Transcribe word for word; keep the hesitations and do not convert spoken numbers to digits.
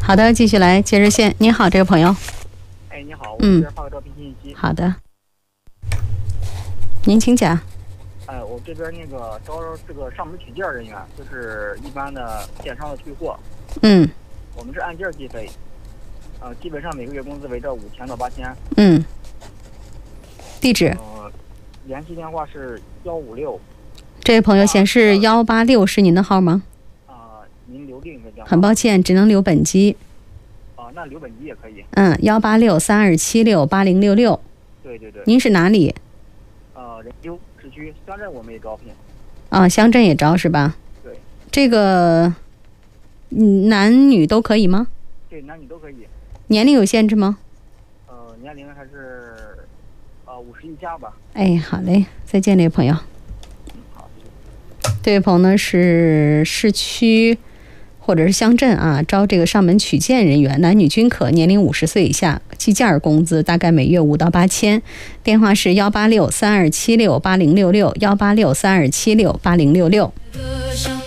好的，继续来接热线。你好，这位朋友。 哎，你好，我这边发个招聘信息。 好的，您请讲。 哎，我这边那个招这个上门取件人员，就是一般的电商的退货。 嗯。 我们是按件计费，呃，基本上每个月工资围着五千到八千。 嗯。地址？ 呃，联系电话是幺五六。 这位朋友显示幺八六是您的号吗？ 啊、呃，您留另一个电话。 很抱歉，只能留本机。 啊、呃，那留本机也可以。 嗯，幺八六三二七六八零六六。 对对对。 您是哪里？ 呃，仁修市区乡镇我们也招聘。 啊，乡镇也招是吧？ 对。 这个，嗯，男女都可以吗？ 对，男女都可以。 年龄有限制吗？ 呃，年龄还是呃五十以下吧。 哎，好嘞，再见，这位朋友。 嗯，好，谢谢谢。这位朋友呢是市区或者是乡镇啊，招这个上门取件人员，男女均可，年龄五十岁以下，计件工资大概每月五到八千。电话是幺八六三二七六八零六六，幺八六三二七六八零六六。